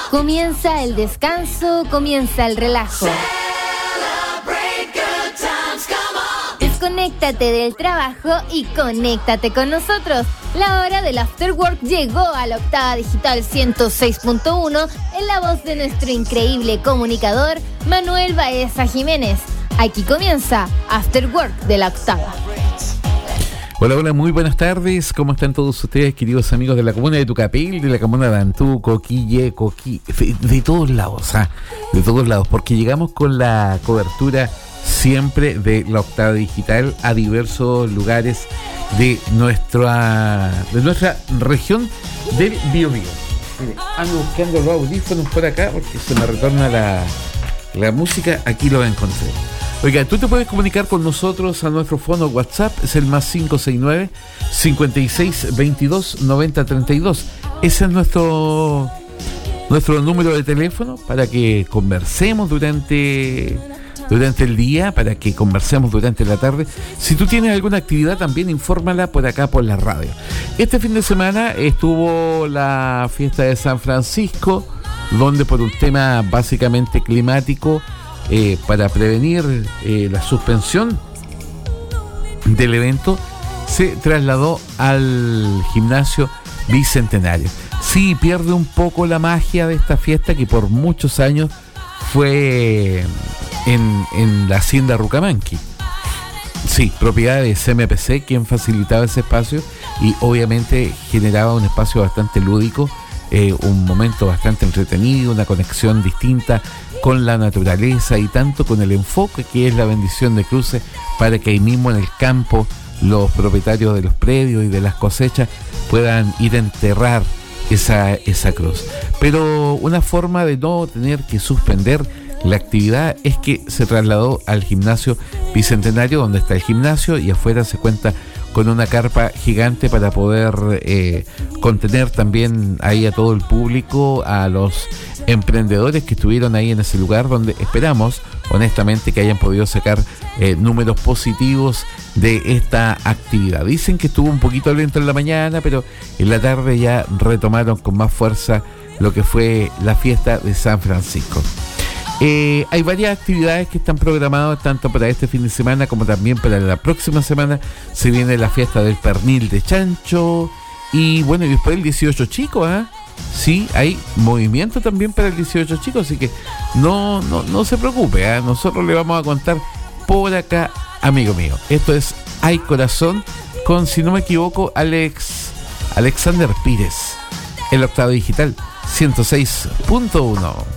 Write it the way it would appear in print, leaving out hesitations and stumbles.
Comienza el descanso, comienza el relajo. Desconéctate del trabajo y conéctate con nosotros. La hora del After Work llegó a la Octava Digital 106.1 en la voz de nuestro increíble comunicador Manuel Baeza Jiménez. Aquí comienza After Work de la Octava. Hola, muy buenas tardes. ¿Cómo están todos ustedes, queridos amigos de la comuna de Tucapel, de la comuna de Antú, Coquille, de todos lados, de todos lados, porque llegamos con la cobertura siempre de la Octava Digital a diversos lugares de nuestra región del Biobío. Mire, ando buscando los audífonos por acá porque se me retorna la música. Aquí lo encontré. Oiga, tú te puedes comunicar con nosotros a nuestro fono WhatsApp, es el más 569 56 22 90 32. Ese es nuestro número de teléfono para que conversemos durante el día, para que conversemos durante la tarde. Si tú tienes alguna actividad, también infórmala por acá por la radio. Este fin de semana estuvo la fiesta de San Francisco, donde por un tema básicamente climático, para prevenir la suspensión del evento, se trasladó al gimnasio Bicentenario. Sí, pierde un poco la magia de esta fiesta que por muchos años fue en la hacienda Rucamanqui. Sí, propiedad de CMPC, quien facilitaba ese espacio y obviamente generaba un espacio bastante lúdico, un momento bastante entretenido, una conexión distinta con la naturaleza y tanto con el enfoque que es la bendición de cruces, para que ahí mismo en el campo los propietarios de los predios y de las cosechas puedan ir a enterrar esa cruz. Pero una forma de no tener que suspender la actividad es que se trasladó al gimnasio Bicentenario, donde está el gimnasio, y afuera se cuenta con una carpa gigante para poder contener también ahí a todo el público, a los emprendedores que estuvieron ahí en ese lugar, donde esperamos honestamente que hayan podido sacar números positivos de esta actividad. Dicen que estuvo un poquito lento en la mañana, pero en la tarde ya retomaron con más fuerza lo que fue la fiesta de San Francisco. Hay varias actividades que están programadas tanto para este fin de semana como también para la próxima semana. Se viene la fiesta del pernil de chancho y bueno, y después el 18 chico, sí, hay movimiento también para el 18 chico, así que no se preocupe, nosotros le vamos a contar por acá, amigo mío. Esto es Hay Corazón con, si no me equivoco, Alexander Pires, el Octava Digital 106.1.